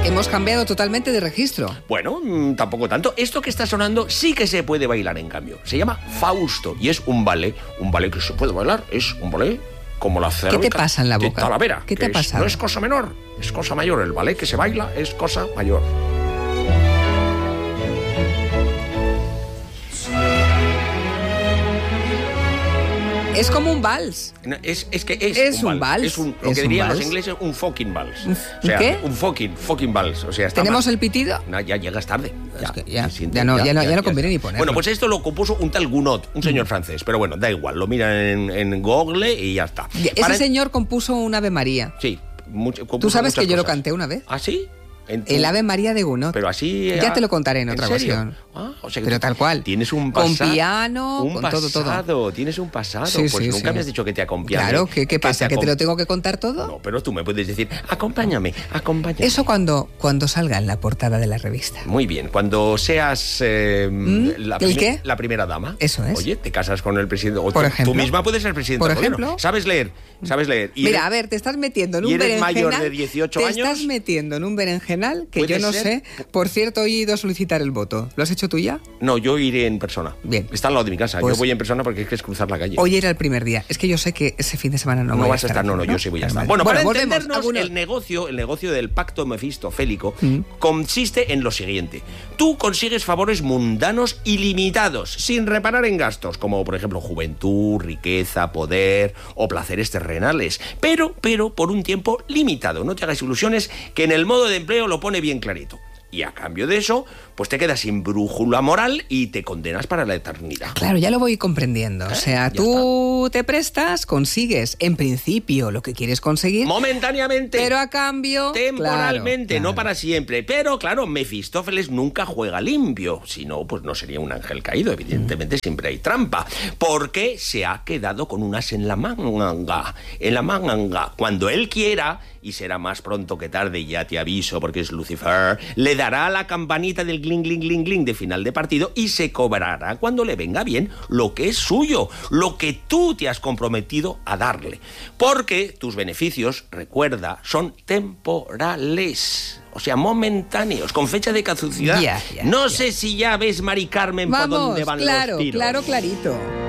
Hemos cambiado totalmente de registro. Bueno, tampoco tanto. Esto que está sonando sí que se puede bailar, en cambio. Se llama Fausto y es un ballet que se puede bailar. Es un ballet como la cerca. ¿Qué te pasa en la boca? De Talavera. ¿Qué te ha pasado? No es cosa menor, es cosa mayor. El ballet que se baila es cosa mayor. Es como un vals. No, es un vals. Es lo que dirían los ingleses, un fucking vals. ¿Un qué? Un fucking vals. O sea, ¿tenemos el pitido? No, ya llegas tarde. Ya no conviene ni ponerlo. Bueno, pues esto lo compuso un tal Gounod, un señor francés. Pero bueno, da igual, lo miran en Google y ya está. Ese señor compuso un Ave María. Sí. ¿Tú sabes que yo lo canté una vez? ¿Ah, sí? El Ave María de Gounod. Pero así... Ya te lo contaré en otra ocasión. O sea que pero tal cual. Tienes un pasado. Con piano, con todo. Tienes un pasado. Sí, pues nunca me has dicho que te acompañe. Claro, ¿qué pasa? ¿Que te lo tengo que contar todo? No, pero tú me puedes decir, acompáñame. Eso cuando salga en la portada de la revista. Muy bien, cuando seas la primera dama. Eso es. Oye, te casas con el presidente. Por ejemplo. Tú misma puedes ser presidente. Por ejemplo. ¿Sabes leer? Mira, a ver, te estás metiendo en un berenjenal. ¿Y eres mayor de 18 años? Te estás metiendo en un berenjenal que yo no sé. Por cierto, he ido a solicitar el voto. ¿Lo has hecho tú ya? No, yo iré en persona. Bien. Está al lado de mi casa. Pues, yo voy en persona porque es cruzar la calle. Hoy era el primer día. Es que yo sé que ese fin de semana no voy a estar. No, yo sí voy a estar. Bueno, para entendernos, el negocio del pacto mefistofélico consiste en lo siguiente. Tú consigues favores mundanos ilimitados, sin reparar en gastos, como por ejemplo juventud, riqueza, poder o placeres terrenales. Pero por un tiempo limitado. No te hagas ilusiones, que en el modo de empleo lo pone bien clarito. Y a cambio de eso, pues te quedas sin brújula moral y te condenas para la eternidad. Claro, ya lo voy comprendiendo. O sea, tú te prestas, consigues, en principio, lo que quieres conseguir. Momentáneamente. Pero a cambio... Temporalmente, claro. No para siempre. Pero, claro, Mefistófeles nunca juega limpio. Si no, pues no sería un ángel caído. Evidentemente siempre hay trampa. Porque se ha quedado con unas en la manga. Cuando él quiera, y será más pronto que tarde, ya te aviso porque es Lucifer, le dará la campanita del gling, gling, gling, gling de final de partido y se cobrará cuando le venga bien lo que es suyo, lo que tú te has comprometido a darle. Porque tus beneficios, recuerda, son temporales. O sea, momentáneos, con fecha de caducidad. No sé si ya ves, Mari Carmen, por dónde van los tiros. Claro, clarito.